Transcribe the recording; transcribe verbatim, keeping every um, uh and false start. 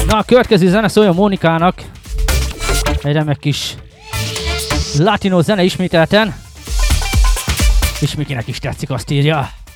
Na, a következő zene szóljon Mónikának. Egy remek kis latino zene ismételten. És Mikinek is tetszik, azt írja.